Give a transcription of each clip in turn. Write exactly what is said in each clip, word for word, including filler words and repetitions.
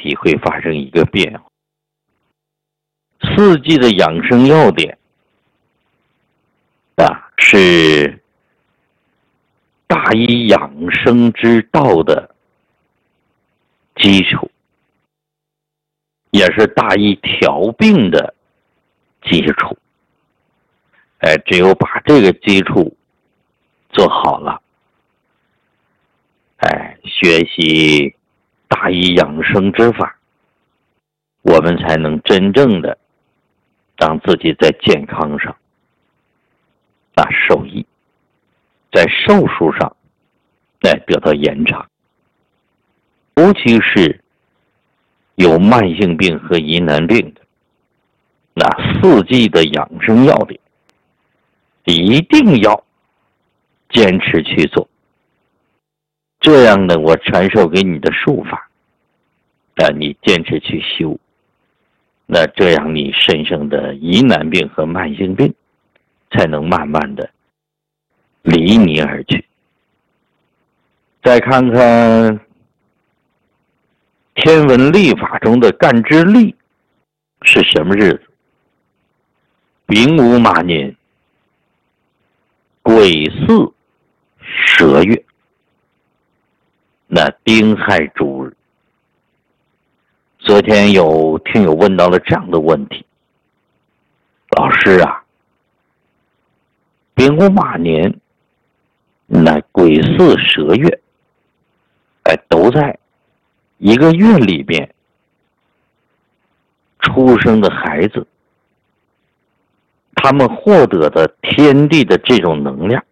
体会发生一个变化。四季的养生要点啊，是大医养生之道的基础，也是大医调病的基础。哎，只有把这个基础做好了，哎，学习大医养生之法，我们才能真正的让自己在健康上啊受益，在寿数上来得到延长。尤其是有慢性病和疑难病的，那四季的养生要点一定要坚持去做。这样呢，我传授给你的术法啊，你坚持去修，那这样你身上的疑难病和慢性病才能慢慢的离你而去。再看看天文历法中的干支历是什么日子？丙午马年癸巳蛇月，那丁亥主日。昨天有听友问到了这样的问题，老师啊，丙午马年那癸巳蛇月，哎，都在一个月里边出生的孩子，他们获得的天地的这种能量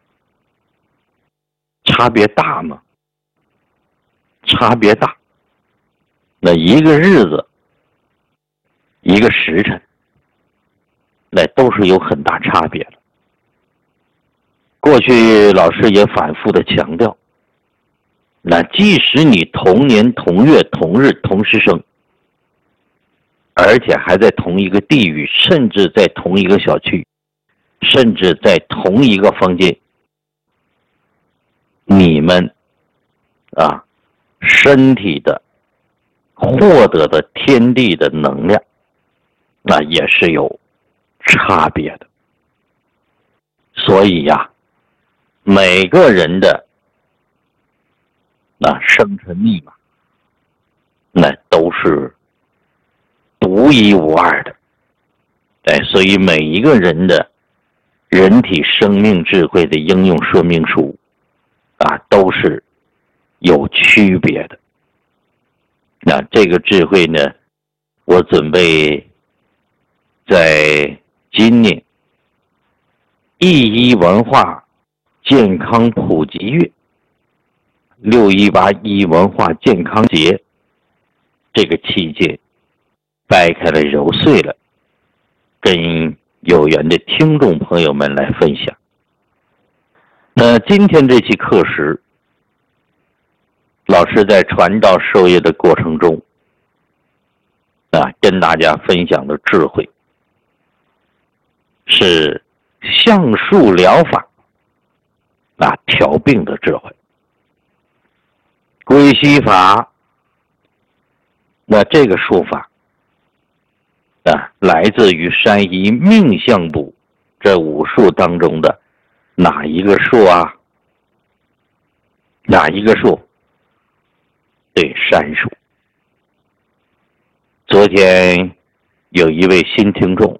差别大吗？差别大。那一个日子一个时辰，那都是有很大差别的。过去老师也反复的强调，那即使你同年同月同日同时生，而且还在同一个地域，甚至在同一个小区，甚至在同一个房间，你们啊身体的获得的天地的能量，那也是有差别的。所以呀、啊，每个人的那生辰密码，那都是独一无二的。哎，所以每一个人的人体生命智慧的应用说明书啊，都是有区别的。那这个智慧呢，我准备在今年一一文化健康普及月六一八一文化健康节这个期间掰开了揉碎了，跟有缘的听众朋友们来分享。那今天这期课时，老师在传道授业的过程中啊，跟大家分享的智慧是橡树疗法啊调病的智慧。归西法，那这个术法啊，来自于山医命相卜这五术当中的哪一个术啊？哪一个术？对，山术。昨天有一位新听众，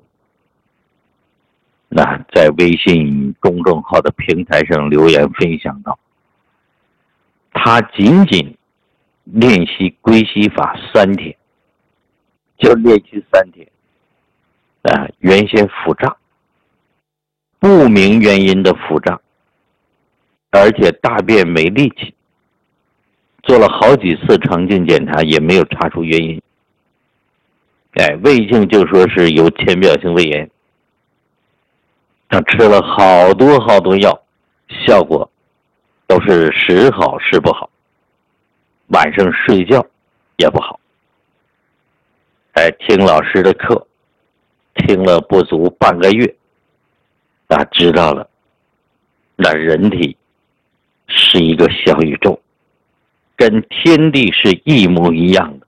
那在微信公众号的平台上留言分享到，他仅仅练习归西法三天，就练习三天啊，原先腹胀，不明原因的腹胀，而且大便没力气，做了好几次肠镜检查也没有查出原因。哎，胃镜就说是有浅表性胃炎，他吃了好多好多药，效果都是时好时不好，晚上睡觉也不好。哎，听老师的课听了不足半个月，他知道了那人体是一个小宇宙，跟天地是一模一样的。